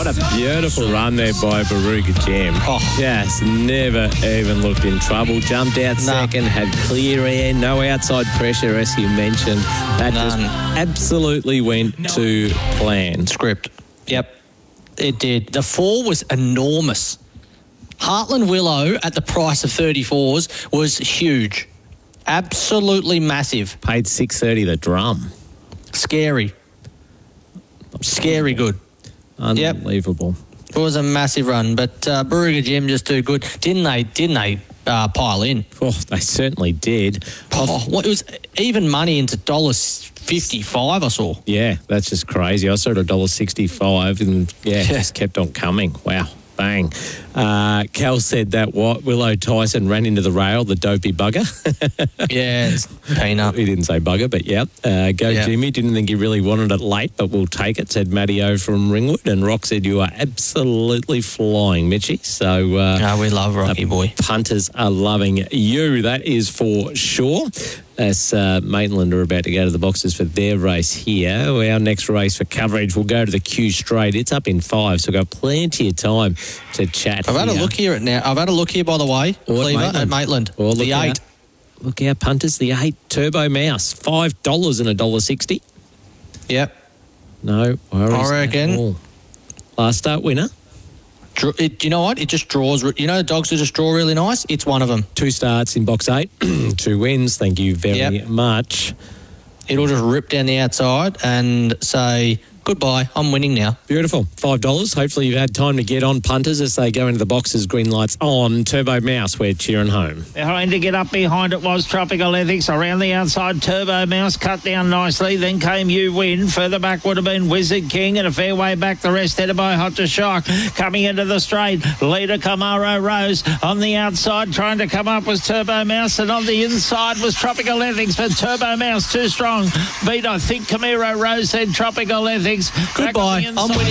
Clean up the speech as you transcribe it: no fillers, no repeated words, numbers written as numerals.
What a beautiful run there by Baruga Jam. Just never even looked in trouble. Jumped out second, had clear air, no outside pressure, as you mentioned. That just absolutely went to plan. Script. Yep, it did. The fall was enormous. Heartland Willow at the price of 34s was huge. Absolutely massive. Paid $6.30 the drum. Scary good. Unbelievable. It was a massive run, but Baruga Jim just too good. Didn't they pile in? Oh, they certainly did. It was even money into $1.55 I saw. Yeah, that's just crazy. I saw it $1.65 and just kept on coming. Wow. Bang. Cal said that Willow Tyson ran into the rail, the dopey bugger. Yeah, it's peanut. He didn't say bugger, but Jimmy. Didn't think he really wanted it late, but we'll take it, said Matty O from Ringwood. And Rock said you are absolutely flying, Mitchie. So we love Rocky boy. Punters are loving you, that is for sure. As Maitland are about to go to the boxes for their race here. Our next race for coverage will go to the Q Straight. It's up in 5, so we've got plenty of time to chat. I've had a look here now. I've had a look here, by the way, Cleaver, at Maitland. The 8. Look out, punters. The 8 Turbo Mouse, $5 and $1.60. Yep. No worries. I reckon. Last start winner. You know what? It just draws. You know, dogs that just draw really nice. It's one of them. 2 starts in box 8, 2 wins. Thank you very much. It'll just rip down the outside and say, goodbye, I'm winning now. Beautiful. $5. Hopefully you've had time to get on, punters, as they go into the boxes. Green lights on. Turbo Mouse, we're cheering home. Trying to get up behind it was Tropical Ethics. Around the outside, Turbo Mouse cut down nicely. Then came You Win. Further back would have been Wizard King, and a fair way back the rest headed by Hot to Shock. Coming into the straight, leader Camaro Rose. On the outside, trying to come up was Turbo Mouse, and on the inside was Tropical Ethics, but Turbo Mouse too strong. Beat, I think, Camaro Rose, then Tropical Ethics. Goodbye, I'm winning.